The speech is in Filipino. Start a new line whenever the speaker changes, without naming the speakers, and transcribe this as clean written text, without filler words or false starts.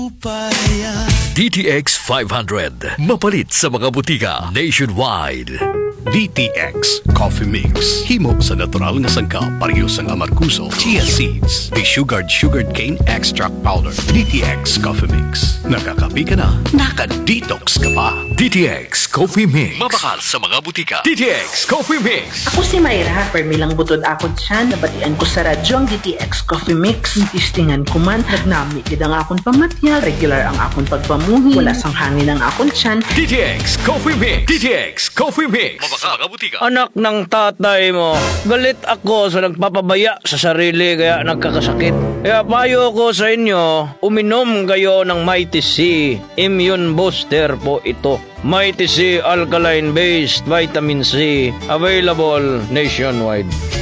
DTX 500. Mapalit sa mga butika nationwide.
DTX Coffee Mix. Himo sa natural nga sangkap pareho sang amarkuso, chia seeds, sugared cane extract powder. DTX Coffee Mix. Nakakapi ka na, naka-detox ka pa.
DTX Coffee Mix. Mabakal sa mga butika. DTX Coffee Mix.
Ako si Mayra, permilang butod ako dyan, nabatian ko sa radyo ang DTX Coffee Mix. Tistingan ko man, nagnami gid ang akong pamatyal, regular ang akong pagpamuhi, wala sang hangin ang akong tiyan.
DTX Coffee Mix. DTX Coffee Mix. Mabakal sa mga butika.
Anak ng tatay mo, galit ako sa nagpapabaya sa sarili kaya nagkakasakit. Kaya payo ko sa inyo, uminom kayo ng Mighty C. Immune Booster po ito. Mighty C Alkaline Based Vitamin C. Available nationwide.